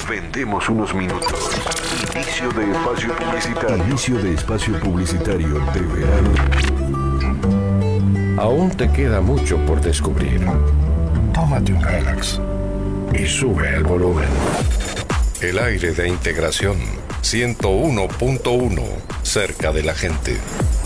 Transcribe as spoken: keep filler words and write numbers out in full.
Vendemos unos minutos. Inicio de espacio publicitario. Inicio de espacio publicitario de verano. Aún te queda mucho por descubrir. Tómate un relax y sube el volumen. El aire de integración ciento uno punto uno, cerca de la gente.